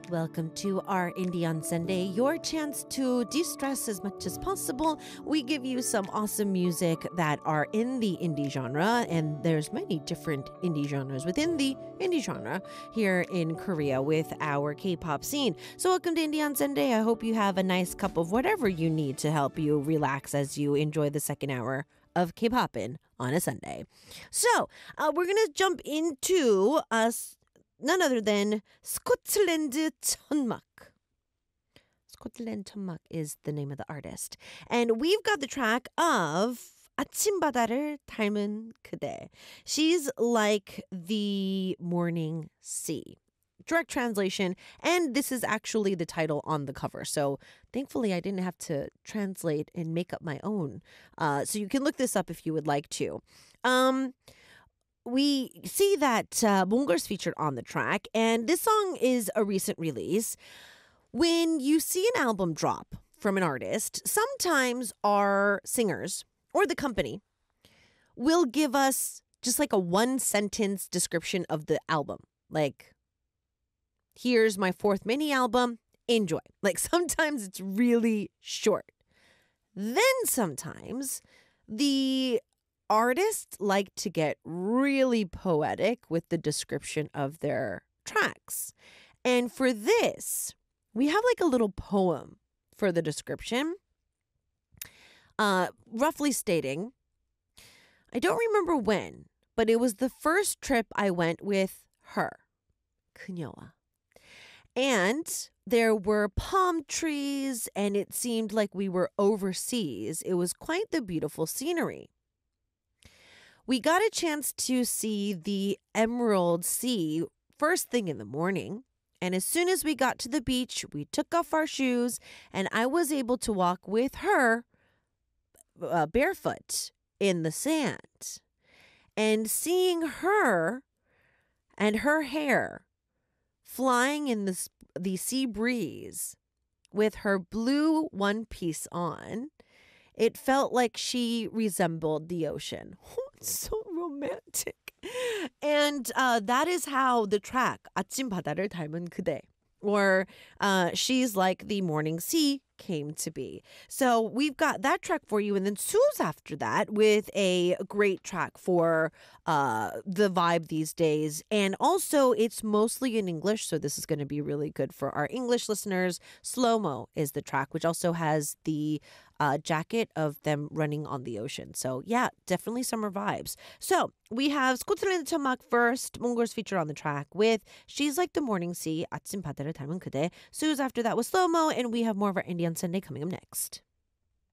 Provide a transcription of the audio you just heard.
welcome to our Indie on Sunday, your chance to de-stress as much as possible. We give you some awesome music that are in the indie genre, and there's many different indie genres within the indie genre here in Korea with our K-pop scene. So welcome to Indie on Sunday. I hope you have a nice cup of whatever you need to help you relax as you enjoy the second hour of K-popin' on a Sunday. So we're going to jump into none other than 스코틀랜드 천막. 스코틀랜드 천막 is the name of the artist. And we've got the track of 아침바다를 닮은 그대. She's like the morning sea. Direct translation, and this is actually the title on the cover. So thankfully I didn't have to translate and make up my own. So you can look this up if you would like to. We see that Mongo's featured on the track, and this song is a recent release. When you see an album drop from an artist, sometimes our singers or the company will give us just like a one-sentence description of the album. Like, here's my fourth mini album, enjoy. Like, sometimes it's really short. Then sometimes the artists like to get really poetic with the description of their tracks. And for this, we have like a little poem for the description, roughly stating, I don't remember when, but it was the first trip I went with her, 그녀와. And there were palm trees, and it seemed like we were overseas. It was quite the beautiful scenery. We got a chance to see the Emerald Sea first thing in the morning. And as soon as we got to the beach, we took off our shoes and I was able to walk with her barefoot in the sand. And seeing her and her hair flying in the sea breeze with her blue one piece on, it felt like she resembled the ocean. So romantic. And that is how the track 아침바다를 닮은 그대, or she's like the morning sea, came to be. So we've got that track for you, and then Sue's after that with a great track for the vibe these days. And also it's mostly in English, so this is going to be really good for our English listeners. Slow Mo is the track, which also has the jacket of them running on the ocean. So yeah, definitely summer vibes. So we have 스코틀랜드 천막 first, Mongo's featured on the track with She's Like the Morning Sea, 아침바다를 닮은 그대. Sue's after that with Slow Mo, and we have more of our Indie on Sunday coming up next.